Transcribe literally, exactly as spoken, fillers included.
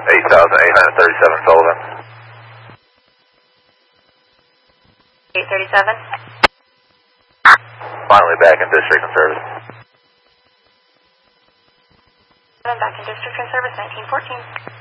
eight thousand eight hundred thirty-seven Sullivan. eight thirty-seven. Finally back in district and service. Back in district and service, nineteen fourteen.